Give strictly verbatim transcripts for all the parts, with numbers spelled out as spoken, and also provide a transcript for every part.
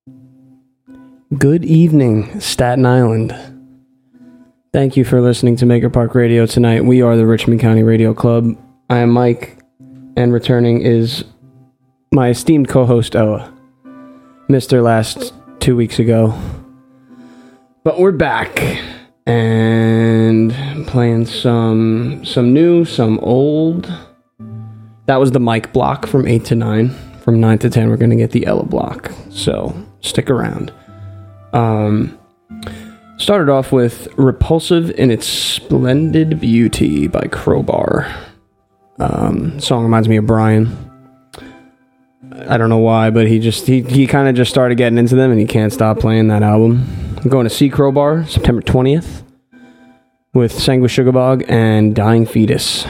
Good evening, Staten Island. Thank you for listening to Maker Park Radio tonight. We are the Richmond County Radio Club. I am Mike, and returning is my esteemed co-host, Oa. Missed her last two weeks ago. But we're back, and playing some, some new, some old. That was the Mike block from eight to nine. From nine to ten, we're going to get the Ella block. So, stick around. Um, started off with Repulsive in Its Splendid Beauty by Crowbar. Um, song reminds me of Brian. I don't know why, but he just he, he kind of just started getting into them and he can't stop playing that album. I'm going to see Crowbar September twentieth with Sanguisugabogg and Dying Fetus.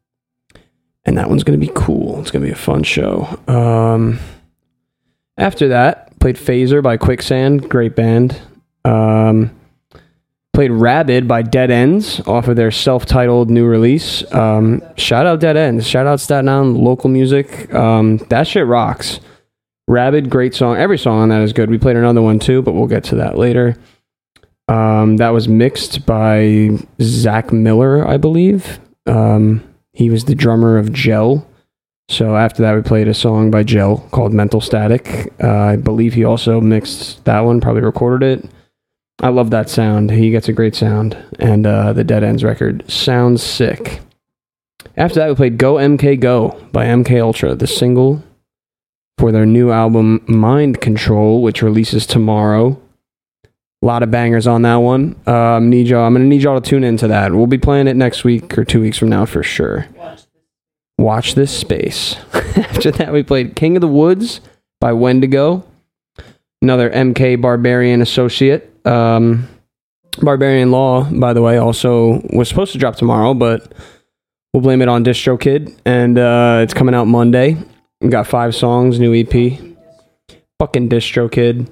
And that one's going to be cool. It's going to be a fun show. Um, after that, played Phaser by Quicksand. Great band. Um, played Rabid by Dead Ends off of their self-titled new release. Um, shout out Dead Ends. Shout out Staten Island local music. Um, that shit rocks. Rabid, great song. Every song on that is good. We played another one too, but we'll get to that later. Um, that was mixed by Zach Miller, I believe. Um... He was the drummer of Gel. So after that, we played a song by Gel called Mental Static. Uh, I believe he also mixed that one, probably recorded it. I love that sound. He gets a great sound. And uh, the Dead Ends record sounds sick. After that, we played Go M K Go by M K Ultra, the single for their new album Mind Control, which releases tomorrow. A lot of bangers on that one. Um, need y'all, I'm going to need y'all to tune into that. We'll be playing it next week or two weeks from now for sure. Watch this, Watch this space. After that, we played King of the Woods by Wendigo. Another M K Barbarian associate. Um, Barbarian Law, by the way, also was supposed to drop tomorrow, but we'll blame it on DistroKid. And uh, it's coming out Monday. We got five songs, new E P. Fucking DistroKid.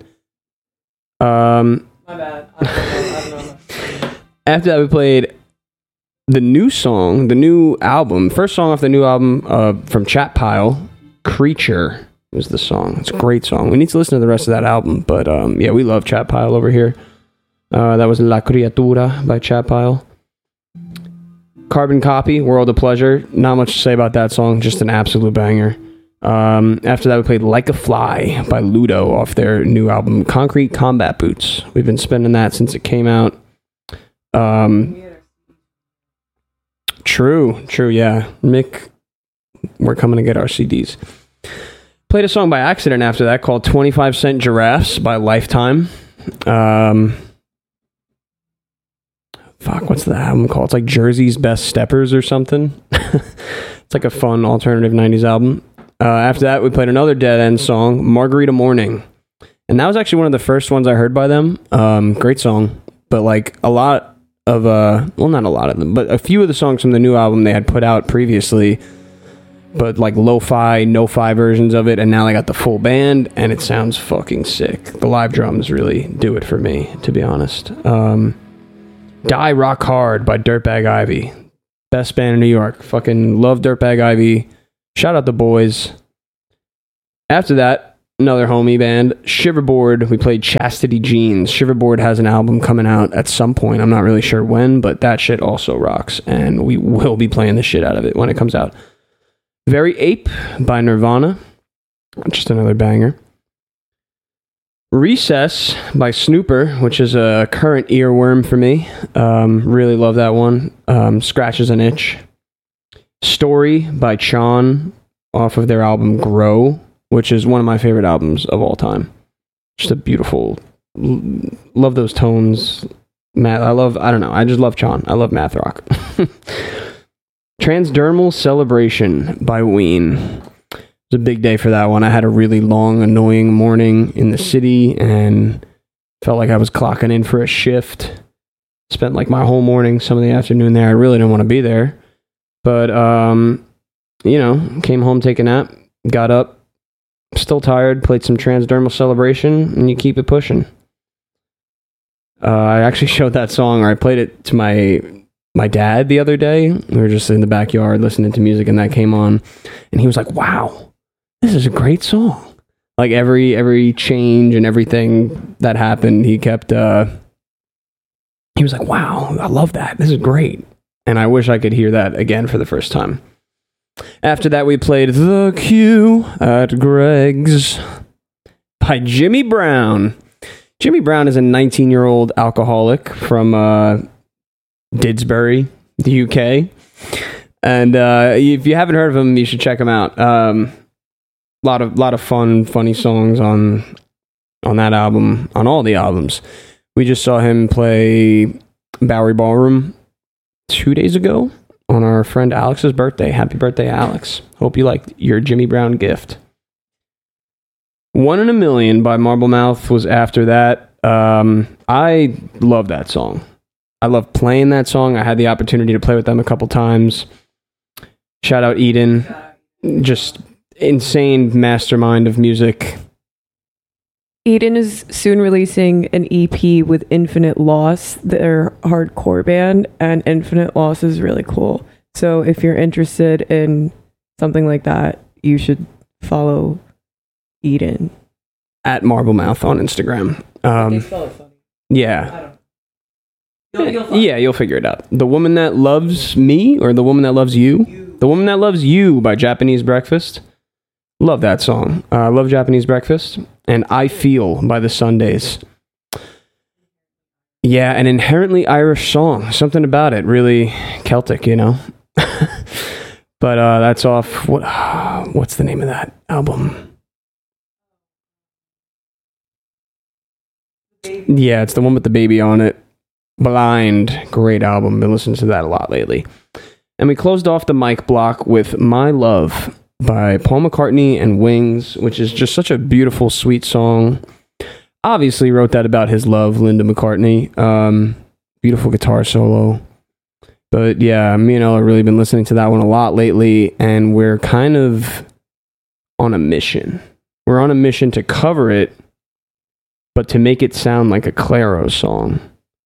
Um... My bad. I don't know. I don't know. After that, we played the new song, the new album. First song off the new album uh, from Chat Pile, Creature was the song. It's a great song. We need to listen to the rest of that album. But um, yeah, we love Chat Pile over here. Uh, that was La Criatura by Chat Pile. Carbon Copy, World of Pleasure. Not much to say about that song. Just an absolute banger. Um, after that, we played Like a Fly by Ludo off their new album, Concrete Combat Boots. We've been spinning that since it came out. Um, true, true, yeah. Mick, we're coming to get our C Ds. Played a song by accident after that called twenty-five cent Giraffes by Lifetime. Um, fuck, what's the album called? It's like Jersey's Best Steppers or something. It's like a fun alternative nineties album. Uh, after that, we played another Dead End song, Margarita Morning. And that was actually one of the first ones I heard by them. Um, great song. But like a lot of, uh, well, not a lot of them, but a few of the songs from the new album they had put out previously, but like lo-fi, no-fi versions of it. And now they got the full band and it sounds fucking sick. The live drums really do it for me, to be honest. Um, Die Rock Hard by Dirtbag Ivy. Best band in New York. Fucking love Dirtbag Ivy. Shout out the boys. After that, another homie band, Shiverboard. We played Chastity Jeans. Shiverboard has an album coming out at some point. I'm not really sure when, but that shit also rocks. And we will be playing the shit out of it when it comes out. Very Ape by Nirvana. Just another banger. Recess by Snooper, which is a current earworm for me. Um, really love that one. Um, scratches an itch. Story by Chon off of their album Grow, which is one of my favorite albums of all time. Just a beautiful, love those tones. Math, I love, I don't know, I just love Chon. I love math rock. Transdermal Celebration by Ween. It was a big day for that one. I had a really long, annoying morning in the city and felt like I was clocking in for a shift. Spent like my whole morning, some of the afternoon there. I really didn't want to be there. But, um, you know, came home, take a nap, got up, still tired, played some Transdermal Celebration, and you keep it pushing. Uh, I actually showed that song, or I played it to my my dad the other day. We were just in the backyard listening to music, and that came on, and he was like, wow, this is a great song. Like every every change and everything that happened, he kept. Uh, he was like, "Wow, I love that. This is great." And I wish I could hear that again for the first time. After that, we played The Q at Greg's by Jimmy Brown. Jimmy Brown is a nineteen-year-old alcoholic from uh, Didsbury, the U K. And uh, if you haven't heard of him, you should check him out. Um, lot of lot of fun, funny songs on on that album, on all the albums. We just saw him play Bowery Ballroom two days ago on our friend Alex's birthday. Happy birthday, Alex. Hope you liked your Jimmy Brown gift. One in a Million by Marble Mouth was after that. Um, I love that song. I love playing that song. I had the opportunity to play with them a couple times. Shout out Eden. Just insane mastermind of music. Eden is soon releasing an E P with Infinite Loss, their hardcore band, and Infinite Loss is really cool. So if you're interested in something like that, you should follow Eden. At Marble Mouth on Instagram. Um, they spell it funny. Yeah. I don't know. You'll, you'll yeah, you'll figure it out. The Woman That Loves Me, or The Woman That Loves You? you. The Woman That Loves You by Japanese Breakfast. Love that song. I uh, love Japanese Breakfast. And I Feel by the Sundays. Yeah, an inherently Irish song. Something about it. Really Celtic, you know? But uh, that's off... What? What's the name of that album? Yeah, it's the one with the baby on it. Blind. Great album. Been listening to that a lot lately. And we closed off the mic block with My Love by Paul McCartney and Wings, which is just such a beautiful, sweet song. Obviously wrote that about his love, Linda McCartney. Um, beautiful guitar solo. But yeah, me and Elle have really been listening to that one a lot lately, and we're kind of on a mission. We're on a mission to cover it, but to make it sound like a Clairo song.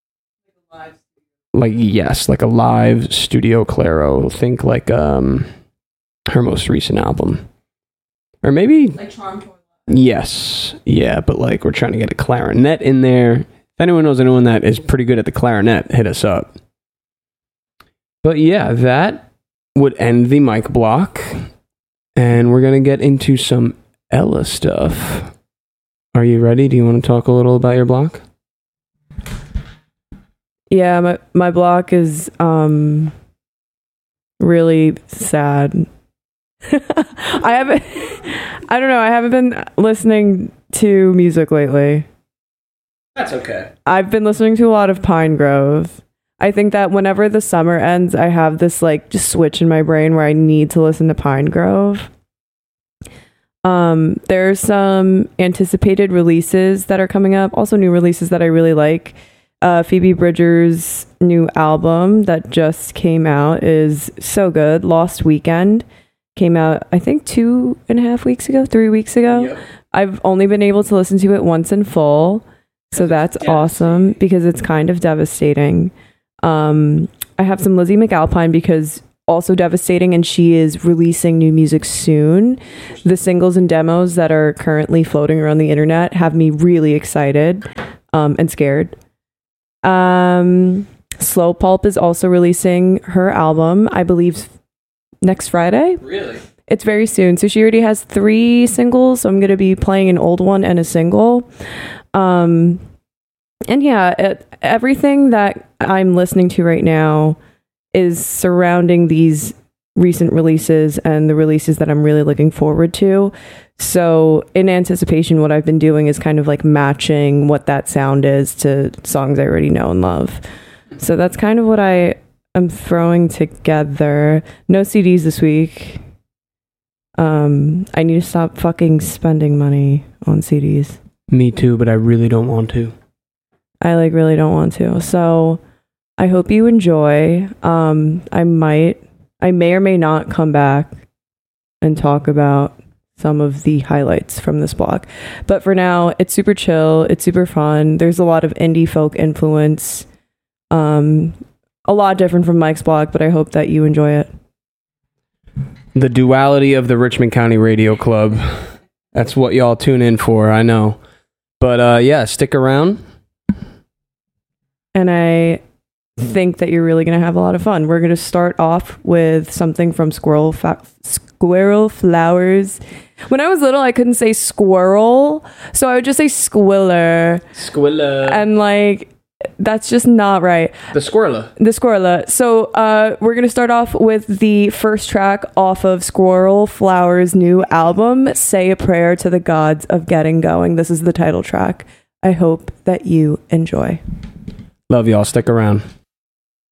Like, yes, like a live studio Clairo. Think like um, her most recent album. Or maybe... Like Charm Tour. Yes. Yeah, but like we're trying to get a clarinet in there. If anyone knows anyone that is pretty good at the clarinet, hit us up. But yeah, that would end the mic block. And we're going to get into some Ella stuff. Are you ready? Do you want to talk a little about your block? Yeah, my, my block is um, really sad. I haven't, I don't know, I haven't been listening to music lately. That's okay. I've been listening to a lot of Pine Grove. I think that whenever the summer ends, I have this like just switch in my brain where I need to listen to Pine Grove. Um, there's some anticipated releases that are coming up, also new releases that I really like. Uh, Phoebe Bridgers' new album that just came out is so good. Lost Weekend came out, I think, two and a half weeks ago, three weeks ago. Yep. I've only been able to listen to it once in full, so that's awesome because it's kind of devastating. Um, I have some Lizzie McAlpine because also devastating, and she is releasing new music soon. The singles and demos that are currently floating around the internet have me really excited um, and scared. Um, Slow Pulp is also releasing her album, I believe, next Friday. Really? It's very soon. So she already has three singles. So I'm going to be playing an old one and a single. Um, and yeah, it, everything that I'm listening to right now is surrounding these recent releases and the releases that I'm really looking forward to. So in anticipation, what I've been doing is kind of like matching what that sound is to songs I already know and love. So that's kind of what I am throwing together. No C Ds this week. Um, I need to stop fucking spending money on C Ds. Me too, but I really don't want to. I like really don't want to. So I hope you enjoy. Um, I might, I may or may not come back and talk about some of the highlights from this block. But for now, it's super chill. It's super fun. There's a lot of indie folk influence. Um, a lot different from Mike's block, but I hope that you enjoy it. The duality of the Richmond County Radio Club. That's what y'all tune in for, I know. But uh, yeah, stick around. And I think that you're really going to have a lot of fun. We're going to start off with something from Squirrel Fa- Squirrel Flowers. When I was little, I couldn't say squirrel, so I would just say squiller. Squilla. And like, that's just not right. The Squirrela. The Squirrela. So uh, we're going to start off with the first track off of Squirrel Flowers' new album, Say a Prayer to the Gods of Getting Going. This is the title track. I hope that you enjoy. Love y'all. Stick around.